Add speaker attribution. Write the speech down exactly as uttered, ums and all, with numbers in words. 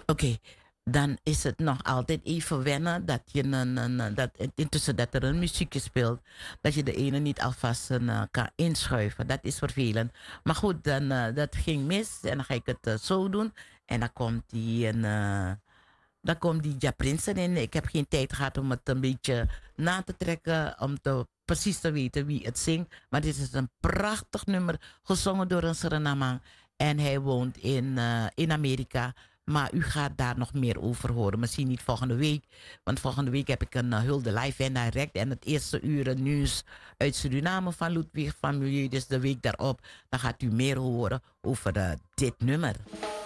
Speaker 1: okay, dan is het nog altijd even wennen dat je een, een, een- dat intussen dat er een muziekje speelt, dat je de ene niet alvast een, eh, kan inschuiven. Dat is vervelend. Maar goed, dan, eh, dat ging mis en dan ga ik het eh, zo doen. En dan komt die, een, eh, dan komt die Ja Prinsen in. Ik heb geen tijd gehad om het een beetje na te trekken, om te, precies te weten wie het zingt. Maar dit is een prachtig nummer, gezongen door een Surinamang. En hij woont in, eh, in Amerika. Maar u gaat daar nog meer over horen. Misschien niet volgende week. Want volgende week heb ik een uh, hulde live en direct. En het eerste uur nieuws uit Suriname van Ludwig van Milieu. Dus de week daarop, dan gaat u meer horen over uh, dit nummer.